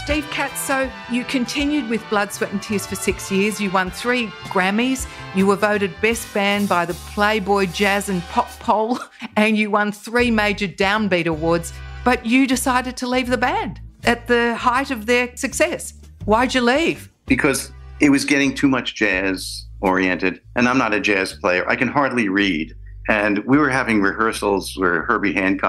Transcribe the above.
Steve Katz, so you continued with Blood, Sweat and Tears for 6 years. You won 3 Grammys. You were voted Best Band by the Playboy Jazz and Pop Poll, and you won 3 major Downbeat awards. But you decided to leave the band at the height of their success. Why'd you leave? Because it was getting too much jazz-oriented, and I'm not a jazz player. I can hardly read. And we were having rehearsals where Herbie Hancock